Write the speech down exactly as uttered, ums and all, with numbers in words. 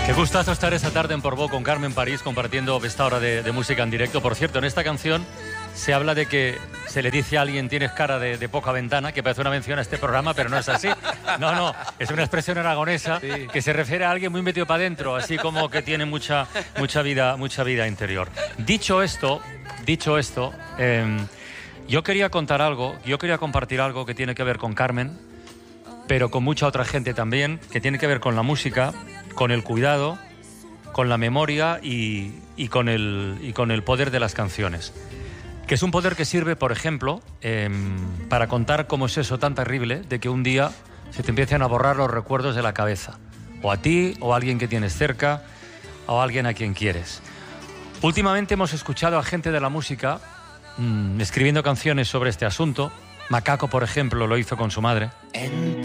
Qué gustazo estar esta tarde en Portbou con Carmen París compartiendo esta hora de, de música en directo. Por cierto, en esta canción se habla de que se le dice a alguien tienes cara de, de poca ventana, que parece una mención a este programa, pero no es así. No, no, es una expresión aragonesa sí. que se refiere a alguien muy metido para adentro, así como que tiene mucha, mucha, vida, mucha vida interior. Dicho esto, dicho esto, eh, yo quería contar algo, yo quería compartir algo que tiene que ver con Carmen, pero con mucha otra gente también, que tiene que ver con la música, con el cuidado, con la memoria y, y, con, el, y con el poder de las canciones. Que es un poder que sirve, por ejemplo, eh, para contar cómo es eso tan terrible de que un día se te empiecen a borrar los recuerdos de la cabeza. O a ti, o a alguien que tienes cerca, o a alguien a quien quieres. Últimamente hemos escuchado a gente de la música mmm, escribiendo canciones sobre este asunto. Macaco, por ejemplo, lo hizo con su madre.